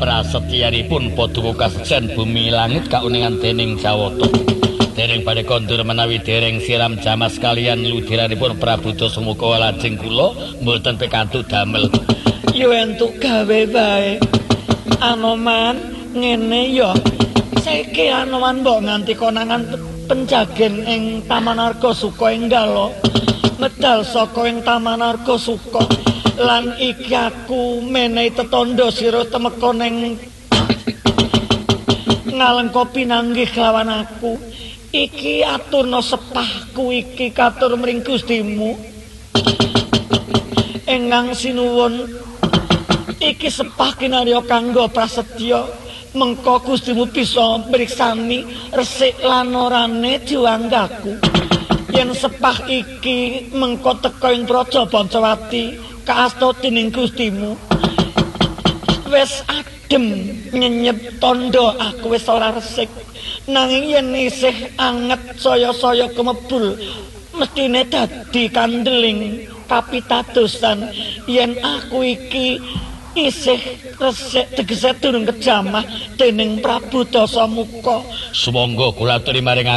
prasetyanipun Paduka kasejan bumi langit kauningan dening Jawata. Dereng badhe kondur menawi dereng siram jamas kalian ludiranipun Prabu Dasamuka lajeng kula mboten pikantuk damel. Yo entuk gawe bae. Anoman ngene yo. Saiki Anoman mbok nganti konangan penjagen ing Taman Argasuka enggal medal saka ing Taman Argasuka lan iki aku menehi tetandha sira temeka ning ngalengka pinanggih lawan aku. Iki aturna sepahku iki katur mring Gustimu. Engang sinuwun iki sepah kinarya kanggo prasetya mengko Gustimu bisa mriksani resik lan orane jiwanggaku. Yen sepah iki mengko teka ing Praja Pancawati kaasta dening Gustimu wis adem nyenyep tondo aku wis ora resik. Nanging yen isih anget saya-saya kemebul mestine dadi kandeling kapitadosan. Yen aku iki isih resik tegese durung kejamah dening Prabu Dasamuka. Sumangga kula aturi maring